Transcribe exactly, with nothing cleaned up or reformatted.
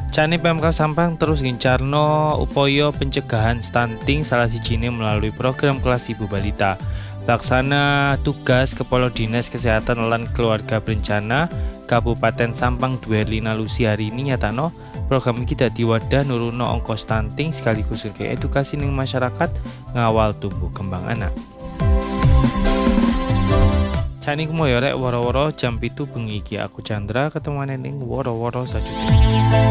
Cani Pemkab Sampang terus ngincarno upaya pencegahan stunting salah sijine melalui program kelas ibu balita. Laksana tugas Kepala Dinas Kesehatan lan Keluarga Berencana Kabupaten Sampang dua Lina Lucy hari ini nyatano program iki dadi wadah nuruno angka stunting sekaligus ke edukasi ning masyarakat ngawal tumbuh kembang anak. Cani kumoyo rek woro-woro jam pitu bengi iki aku Chandra ketemuane ning woro-woro sajuta.